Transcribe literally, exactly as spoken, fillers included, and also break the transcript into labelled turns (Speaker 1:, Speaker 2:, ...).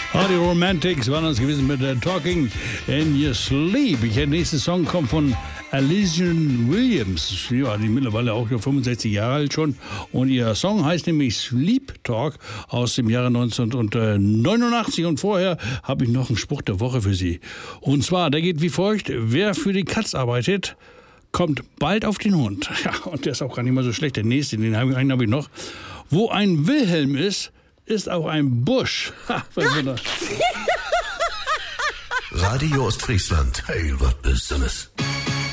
Speaker 1: Ah, die Romantics waren das gewesen mit der Talking in Your Sleep. Der nächste Song kommt von Alison Williams. Ja, die mittlerweile auch fünfundsechzig Jahre alt schon. Und ihr Song heißt nämlich Sleep Talk aus dem Jahre neunzehnhundertneunundachtzig. Und vorher habe ich noch einen Spruch der Woche für Sie. Und zwar, der geht wie folgt: Wer für die Katz arbeitet, kommt bald auf den Hund. Ja, und der ist auch gar nicht mal so schlecht. Der nächste, den habe ich, einen habe ich noch. Wo ein Wilhelm ist, ist auch ein Busch. Ha,
Speaker 2: Radio Ostfriesland. Hey, was Besonderes.